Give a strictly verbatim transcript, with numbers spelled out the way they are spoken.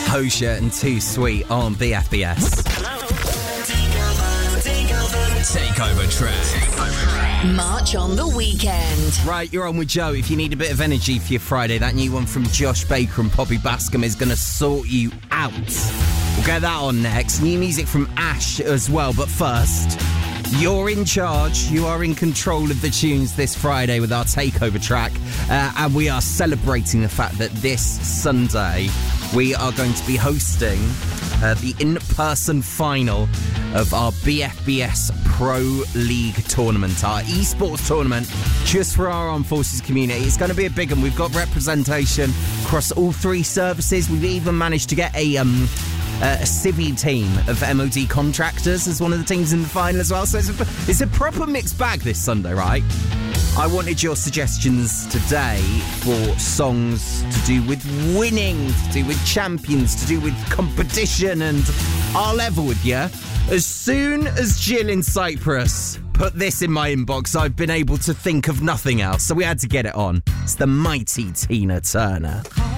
Hozier and Too Sweet on B F B S. Takeover track. March on the weekend. Right, you're on with Joe. If you need a bit of energy for your Friday, that new one from Josh Baker and Poppy Bascom is going to sort you out. We'll get that on next. New music from Ash as well. But first, you're in charge. You are in control of the tunes this Friday with our Takeover track. Uh, and we are celebrating the fact that this Sunday we are going to be hosting uh, the in-person final of our B F B S Pro League tournament, our esports tournament, just for our armed forces community. It's going to be a big one. We've got representation across all three services. We've even managed to get a um, uh, a civvy team of M O D contractors as one of the teams in the final as well. So it's a, it's a proper mixed bag this Sunday, right? I wanted your suggestions today for songs to do with winning, to do with champions, to do with competition, and I'll level with you. As soon as Jill in Cyprus put this in my inbox, I've been able to think of nothing else, so we had to get it on. It's the mighty Tina Turner.